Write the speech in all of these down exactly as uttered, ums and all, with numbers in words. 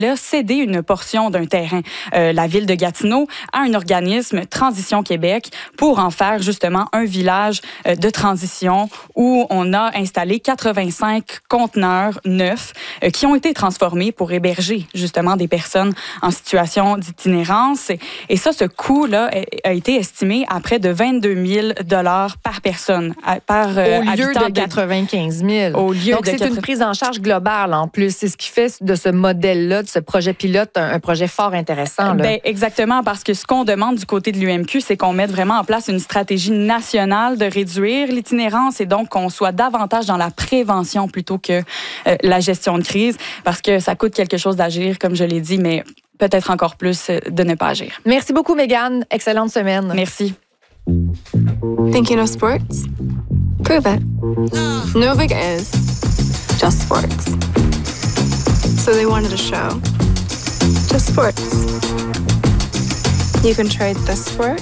a cédé une portion d'un terrain, euh, la ville de Gatineau, à un organisme Transition Québec pour en faire justement un village euh, de transition où on a installé quatre-vingt-cinq conteneurs neufs euh, qui ont été transformés pour héberger justement des personnes en situation d'itinérance. Et, et ça, ce coût-là a, a été estimé à près de vingt-deux mille dollars par personne. À, par, euh, au lieu de quatre-vingt-quinze mille. Au lieu Donc, de c'est quatre... une prise en charge globale en plus. C'est ce qui fait de ce modèle-là, de ce projet pilote, un, un projet fort intéressant. Là. Ben, exactement, parce que ce qu'on demande du côté de l'U M Q, c'est qu'on mette vraiment en place une stratégie nationale de réduire l'itinérance et donc qu'on soit davantage dans la prévention plutôt que euh, la gestion de crise, parce que ça coûte quelque chose d'agir, comme je l'ai dit, mais peut-être encore plus de ne pas agir. Merci beaucoup, Mégane. Excellente semaine. Merci. Thinking of sports? Prove it. Novik is just sports. So they wanted a show. Just sports. You can trade this sport.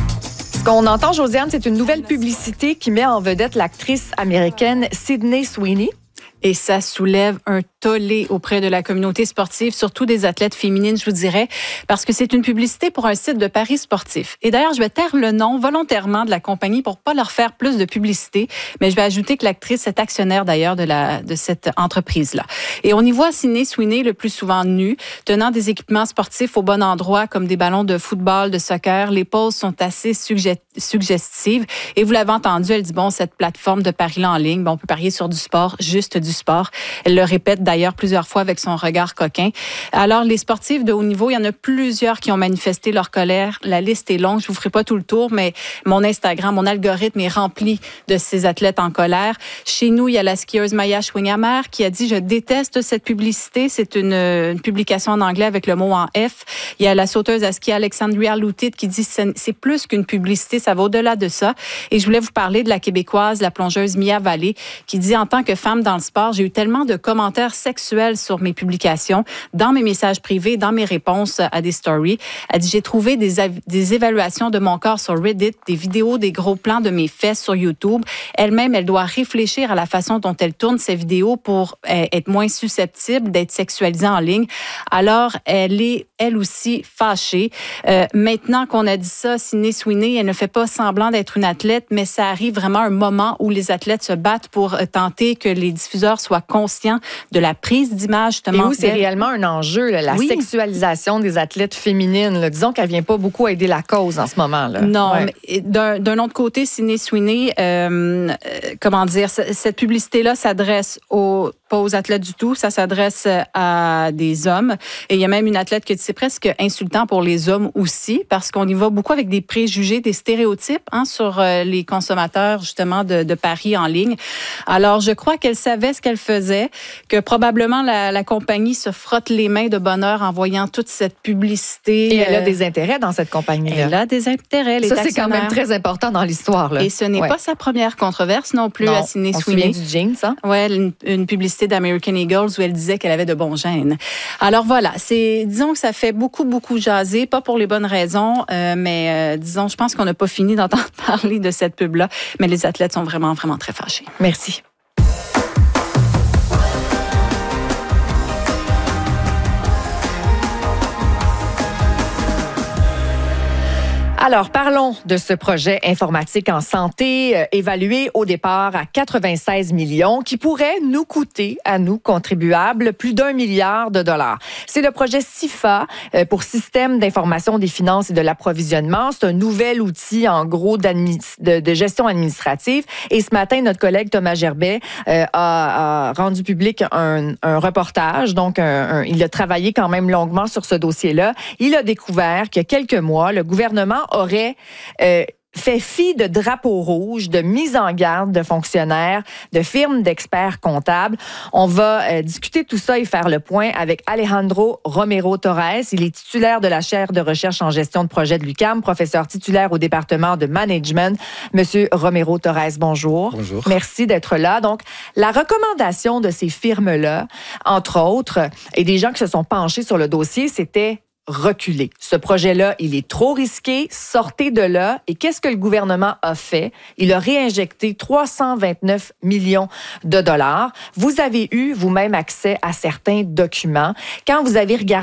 Ce qu'on entend, Josiane, c'est une nouvelle publicité qui met en vedette l'actrice américaine Sydney Sweeney. Et ça soulève un tollé auprès de la communauté sportive, surtout des athlètes féminines, je vous dirais, parce que c'est une publicité pour un site de paris sportifs. Et d'ailleurs, je vais taire le nom volontairement de la compagnie pour pas leur faire plus de publicité, mais je vais ajouter que l'actrice est actionnaire d'ailleurs de, la, de cette entreprise-là. Et on y voit Sydney Sweeney le plus souvent nue, tenant des équipements sportifs au bon endroit, comme des ballons de football, de soccer. Les poses sont assez sugge- suggestives. Et vous l'avez entendu, elle dit, bon, cette plateforme de paris-là en ligne, bon, on peut parier sur du sport, juste du sport. Elle le répète d'ailleurs plusieurs fois avec son regard coquin. Alors, les sportifs de haut niveau, il y en a plusieurs qui ont manifesté leur colère. La liste est longue, je vous ferai pas tout le tour, mais mon Instagram, mon algorithme est rempli de ces athlètes en colère. Chez nous, il y a la skieuse Maya Schwingamer qui a dit « Je déteste cette publicité ». C'est une, une publication en anglais avec le mot en F. Il y a la sauteuse à ski Alexandria Loutit qui dit « C'est plus qu'une publicité, ça va au-delà de ça ». Et je voulais vous parler de la Québécoise, la plongeuse Mia Vallée, qui dit « En tant que femme dans le sport, j'ai eu tellement de commentaires sexuels sur mes publications, dans mes messages privés, dans mes réponses à des stories. » Elle dit « J'ai trouvé des, av- des évaluations de mon corps sur Reddit, des vidéos, des gros plans de mes fesses sur YouTube. Elle-même, elle doit réfléchir à la façon dont elle tourne ses vidéos pour euh, être moins susceptible d'être sexualisée en ligne. Alors, elle est, elle aussi, fâchée. Euh, maintenant qu'on a dit ça, Sydney Sweeney, elle ne fait pas semblant d'être une athlète, mais ça arrive vraiment un moment où les athlètes se battent pour euh, tenter que les diffuseurs soient conscients de la prise d'image, justement. Et où c'est réellement un enjeu, là, la oui. sexualisation des athlètes féminines. Là. Disons qu'elle ne vient pas beaucoup aider la cause en ce moment. Là. Non, ouais. mais d'un, d'un autre côté, Sydney Sweeney, euh, euh, comment dire, c- cette publicité-là s'adresse aux, pas aux athlètes du tout, ça s'adresse à des hommes. Et il y a même une athlète qui dit c'est presque insultant pour les hommes aussi, parce qu'on y va beaucoup avec des préjugés, des stéréotypes hein, sur euh, les consommateurs, justement, de, de paris en ligne. Alors, je crois qu'elle savait ce qu'elle faisait, que probablement la, la compagnie se frotte les mains de bonheur en voyant toute cette publicité. Et elle a des intérêts dans cette compagnie-là. Elle a des intérêts. Ça, c'est quand même très important dans l'histoire. Là. Et ce n'est ouais. pas sa première controverse non plus non, à Sydney on Sweeney. On se souvient du jeans, hein? Oui, une, une publicité d'American Eagles où elle disait qu'elle avait de bons gènes. Alors voilà, c'est, disons que ça fait beaucoup, beaucoup jaser, pas pour les bonnes raisons, euh, mais euh, disons, je pense qu'on n'a pas fini d'entendre parler de cette pub-là, mais les athlètes sont vraiment, vraiment très fâchés. Merci. Alors, parlons de ce projet informatique en santé, euh, évalué au départ à quatre-vingt-seize millions, qui pourrait nous coûter, à nous, contribuables, plus d'un milliard de dollars. C'est le projet SIFA euh, pour Système d'information des finances et de l'approvisionnement. C'est un nouvel outil, en gros, de, de gestion administrative. Et ce matin, notre collègue Thomas Gerbet euh, a, a rendu public un, un reportage. Donc, un, un, il a travaillé quand même longuement sur ce dossier-là. Il a découvert qu'il y a quelques mois, le gouvernement aurait euh, fait fi de drapeaux rouges, de mise en garde de fonctionnaires, de firmes d'experts comptables. On va euh, discuter tout ça et faire le point avec Alejandro Romero Torres. Il est titulaire de la chaire de recherche en gestion de projet de l'U Q A M, professeur titulaire au département de management. Monsieur Romero Torres, bonjour. Bonjour. Merci d'être là. Donc, la recommandation de ces firmes-là, entre autres, et des gens qui se sont penchés sur le dossier, c'était reculer. Ce projet-là, il est trop risqué. Sortez de là. Et qu'est-ce que le gouvernement a fait? Il a réinjecté trois cent vingt-neuf millions de dollars. Vous avez eu vous-même accès à certains documents. Quand vous avez regardé